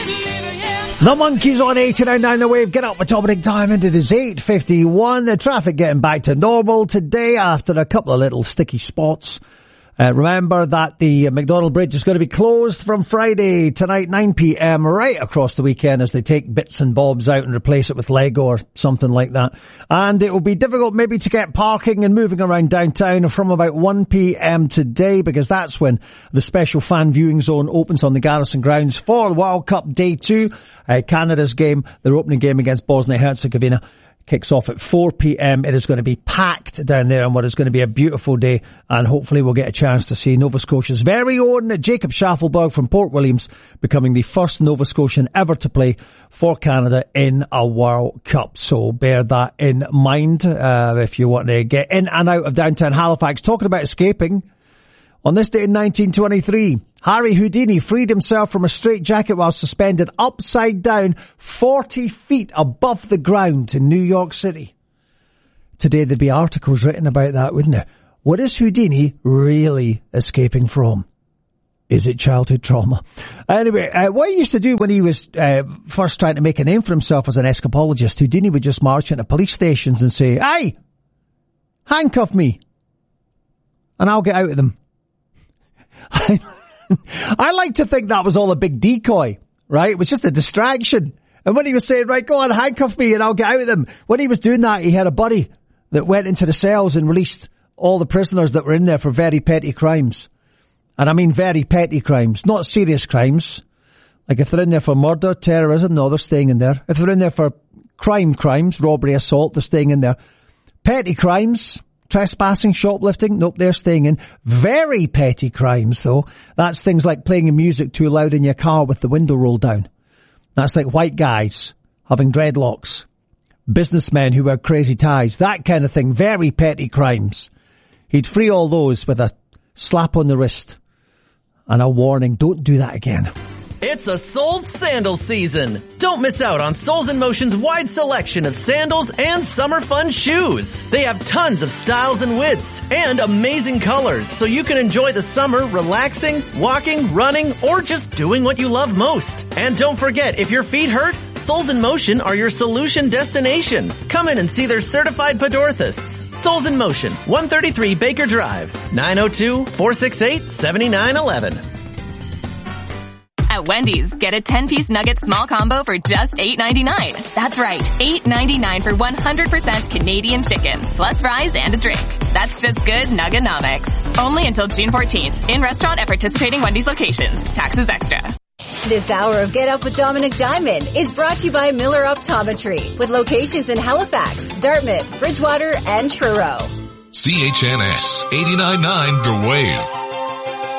The Monkeys on 89.9 The Wave. Get up with Dominic Diamond. It is 8:51. The traffic getting back to normal today after a couple of little sticky spots. Remember that the McDonald Bridge is going to be closed from Friday tonight, 9 p.m. right across the weekend as they take bits and bobs out and replace it with Lego or something like that. And it will be difficult maybe to get parking and moving around downtown from about 1 p.m. today, because that's when the special fan viewing zone opens on the Garrison grounds for World Cup Day 2. Canada's game, their opening game against Bosnia-Herzegovina, kicks off at 4 p.m. It is going to be packed down there on what is going to be a beautiful day, and hopefully we'll get a chance to see Nova Scotia's very own Jacob Schaffelberg from Port Williams becoming the first Nova Scotian ever to play for Canada in a World Cup. So bear that in mind if you want to get in and out of downtown Halifax. Talking about escaping, on this day in 1923, Harry Houdini freed himself from a straitjacket while suspended upside down 40 feet above the ground in New York City. Today there'd be articles written about that, wouldn't there? What is Houdini really escaping from? Is it childhood trauma? Anyway, what he used to do when he was first trying to make a name for himself as an escapologist, Houdini would just march into police stations and say, "Hey, handcuff me, and I'll get out of them." I like to think that was all a big decoy, right? It was just a distraction. And when he was saying, "Right, go on, handcuff me and I'll get out of them," when he was doing that, he had a buddy that went into the cells and released all the prisoners that were in there for very petty crimes. And I mean very petty crimes, not serious crimes. Like if they're in there for murder, terrorism, no, they're staying in there. If they're in there for crimes, robbery, assault, they're staying in there. Petty crimes, trespassing, shoplifting, nope, they're staying in. Very petty crimes, though, that's things like playing music too loud in your car with the window rolled down. That's like white guys having dreadlocks, businessmen who wear crazy ties, that kind of thing. Very petty crimes. He'd free all those with a slap on the wrist and a warning, don't do that again. It's a Soles sandal season. Don't miss out on Soles in Motion's wide selection of sandals and summer fun shoes. They have tons of styles and widths and amazing colors, so you can enjoy the summer relaxing, walking, running, or just doing what you love most. And don't forget, if your feet hurt, Soles in Motion are your solution destination. Come in and see their certified podorthists. Soles in Motion, 133 Baker Drive, 902-468-7911. At Wendy's, get a 10-piece nugget small combo for just $8.99. That's right, $8.99 for 100% Canadian chicken, plus fries and a drink. That's just good Nugganomics. Only until June 14th. In restaurant at participating Wendy's locations. Taxes extra. This hour of Get Up with Dominic Diamond is brought to you by Miller Optometry, with locations in Halifax, Dartmouth, Bridgewater, and Truro. CHNS 89.9 The Wave.